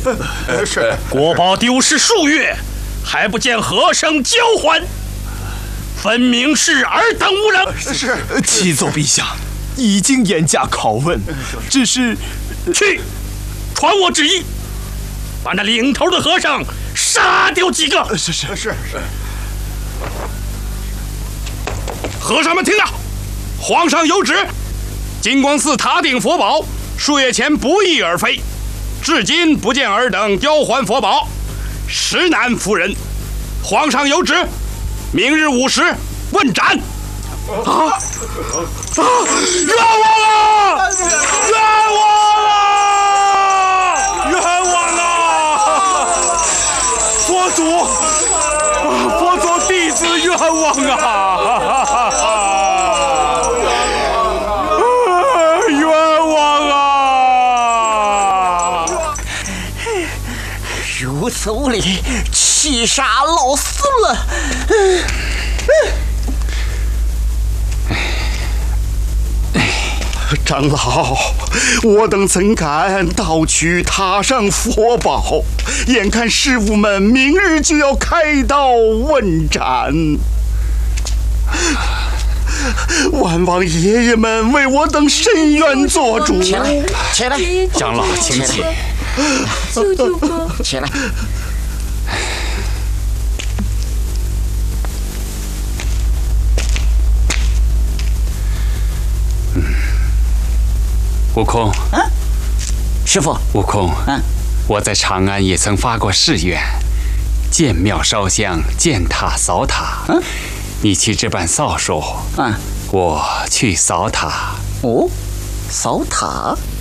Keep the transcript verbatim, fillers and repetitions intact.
是。 国宝丢失数月，还不见和尚交还，分明是尔等无能。 是。 启奏陛下，已经严加拷问，只是去，传我旨意，把那领头的和尚杀掉几个。 是是是是。 和尚们听到，皇上有旨，金光寺塔顶佛宝数月前不翼而飞，至今不见尔等交还佛宝，实难服人。皇上有旨，明日午时问斩。啊啊！冤枉啊！冤枉啊！冤枉啊！佛祖，佛祖弟子冤枉啊！冤枉啊！ 如此无礼，气杀老孙了！ 长老，我等怎敢盗取塔上佛宝？眼看师傅们明日就要开刀问斩，万望爷爷们为我等伸冤做主。 起来，起来， 长老，请起。 舅舅哥， 起来。 悟空， 啊，师傅， 悟空， 嗯、啊， 我在长安也曾发过誓愿，见庙烧香，见塔扫塔。 嗯、啊， 你去这般扫帚， 啊， 我去扫塔。 哦，扫塔。